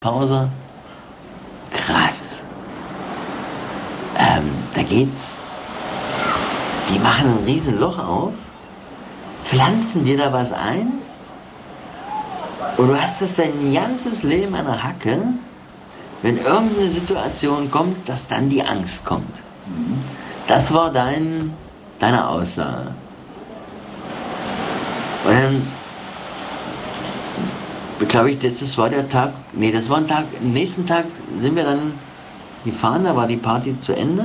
Pause. Krass. Da geht's. Die machen ein riesen Loch auf, pflanzen dir da was ein und du hast das dein ganzes Leben an der Hacke, wenn irgendeine Situation kommt, dass dann die Angst kommt. Das war deine Aussage. Und dann, glaube ich, das war der Tag, das war ein Tag, am nächsten Tag sind wir dann gefahren, da war die Party zu Ende.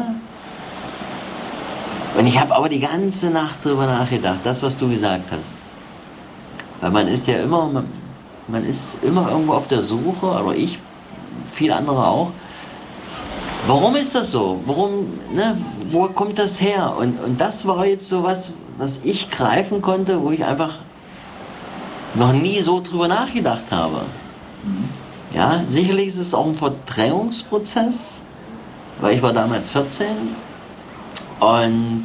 Und ich habe aber die ganze Nacht drüber nachgedacht, das, was du gesagt hast. Weil man ist ja immer, man ist immer irgendwo auf der Suche, oder ich, viele andere auch. Warum ist das so? Wo kommt das her? Und das war jetzt so was ich greifen konnte, wo ich einfach noch nie so drüber nachgedacht habe. Ja, sicherlich ist es auch ein Verdrängungsprozess, weil ich war damals 14 und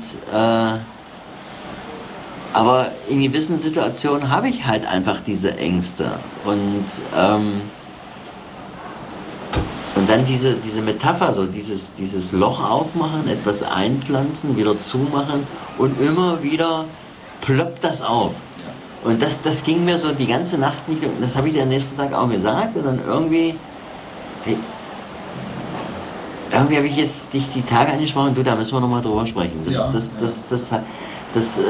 aber in gewissen Situationen habe ich halt einfach diese Ängste und dann diese Metapher, so dieses Loch aufmachen, etwas einpflanzen, wieder zumachen und immer wieder ploppt das auf. Und das ging mir so die ganze Nacht nicht, das habe ich dir am nächsten Tag auch gesagt und dann irgendwie habe ich jetzt dich die Tage angesprochen, da müssen wir nochmal drüber sprechen. Das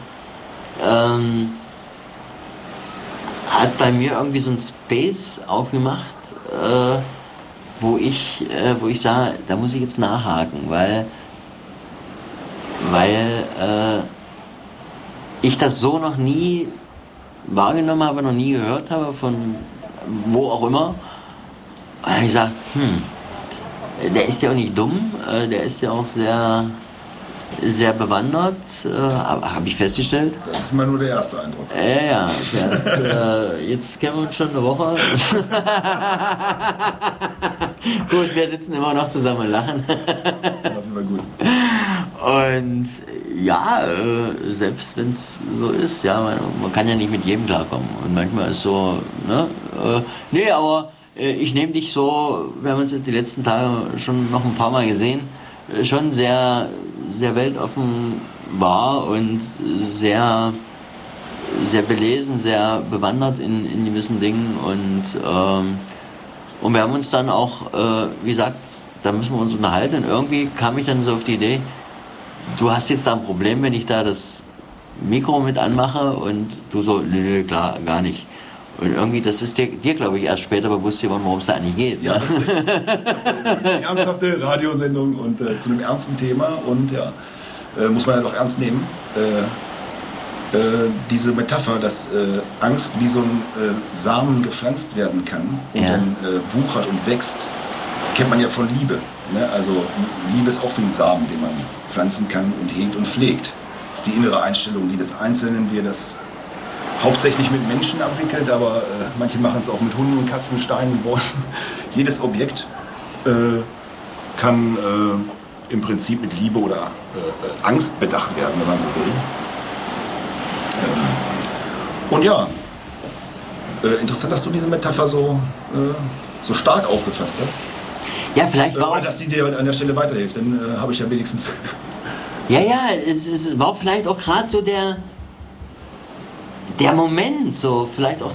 hat bei mir irgendwie so ein Space aufgemacht, wo ich sage, da muss ich jetzt nachhaken, weil ich das so noch nie wahrgenommen habe, noch nie gehört habe, von wo auch immer. Und ich sage, der ist ja auch nicht dumm, der ist ja auch sehr, sehr bewandert, habe ich festgestellt. Das ist immer nur der erste Eindruck. Ja, jetzt kennen wir uns schon eine Woche. Gut, wir sitzen immer noch zusammen und lachen. Das war gut. Und ja, selbst wenn es so ist, ja, man kann ja nicht mit jedem klarkommen. Und manchmal ist so, aber ich nehme dich so, wir haben uns die letzten Tage schon noch ein paar Mal gesehen, schon sehr, sehr weltoffen wahr und sehr, sehr belesen, sehr bewandert in gewissen Dingen und wir haben uns dann auch, wie gesagt, da müssen wir uns unterhalten und irgendwie kam ich dann so auf die Idee, du hast jetzt da ein Problem, wenn ich da das Mikro mit anmache und du so, nee, klar, gar nicht. Und irgendwie, das ist dir glaube ich, erst später bewusst geworden, worum es da eigentlich geht. Ja, das ist eine ernsthafte Radiosendung und zu einem ernsten Thema und ja, muss man ja doch ernst nehmen. Diese Metapher, dass Angst wie so ein Samen gepflanzt werden kann und dann wuchert und wächst, kennt man ja von Liebe. Ne? Also Liebe ist auch wie ein Samen, den man pflanzen kann und hegt und pflegt. Das ist die innere Einstellung jedes Einzelnen, wie er das hauptsächlich mit Menschen abwickelt, aber manche machen es auch mit Hunden und Katzen, Steinen, Bäumen. Jedes Objekt kann im Prinzip mit Liebe oder Angst bedacht werden, wenn man so will. Und ja, interessant, dass du diese Metapher so stark aufgefasst hast. Ja, vielleicht war dass die dir an der Stelle weiterhilft, dann habe ich ja wenigstens... Ja, es war vielleicht auch gerade so der Moment, so vielleicht auch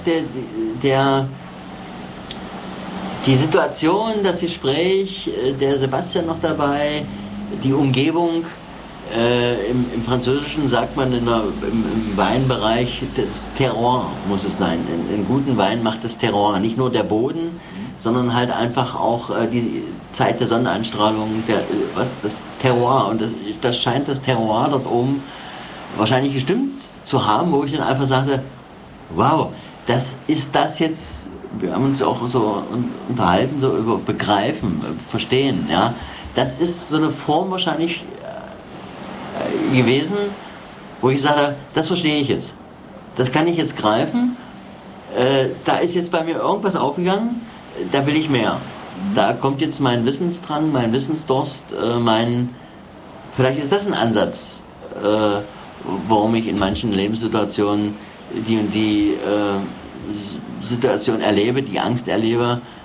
die Situation, das Gespräch, der Sebastian noch dabei, die Umgebung. Im Französischen sagt man im Weinbereich, das Terroir muss es sein. In guten Wein macht das Terroir, nicht nur der Boden, sondern halt einfach auch die Zeit der Sonneneinstrahlung, das Terroir. Und das scheint das Terroir dort oben wahrscheinlich gestimmt zu haben, wo ich dann einfach sagte, wow, das ist das jetzt, wir haben uns auch so unterhalten, so über Begreifen, Verstehen, ja. Das ist so eine Form wahrscheinlich gewesen, wo ich sage, das verstehe ich jetzt. Das kann ich jetzt greifen. Da ist jetzt bei mir irgendwas aufgegangen, da will ich mehr. Da kommt jetzt mein Wissensdrang, mein Wissensdurst, vielleicht ist das ein Ansatz, warum ich in manchen Lebenssituationen die Situation erlebe, die Angst erlebe,